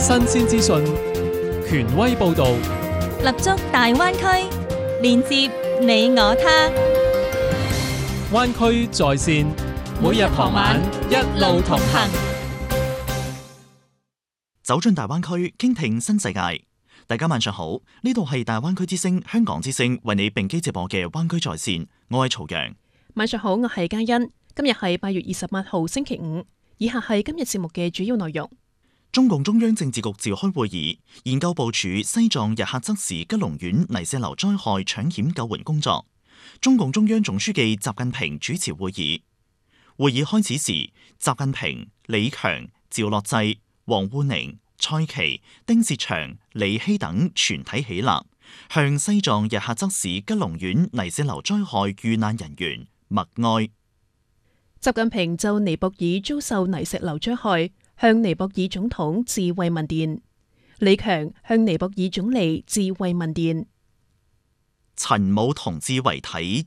新鮮資訊，權威報導， 立足大灣區，連接你我他。 灣區在線，每日傍晚一路同行， 走進大灣區，傾聽新世界。大家晚上好，呢度係大灣區之聲香港之聲為你並機直播嘅灣區在線，我係曹陽。 晚上好，我係嘉欣。今日係8月28號星期五，以下係今日節目嘅主要內容。 中共中央政治局召開會議，研究部署西藏日喀則市吉隆縣泥石流災害搶險救援工作。中共中央總書記習近平主持會議。會議開始時，習近平、李強、趙樂際、王滬寧、蔡奇、丁薛祥、李希等全體起立，向西藏日喀則市吉隆縣泥石流災害遇難人員默哀。 習近平就尼泊爾遭受泥石流災害，向尼泊爾總統致慰問電。李強向尼泊爾總理致慰問電。 陳武同志遺體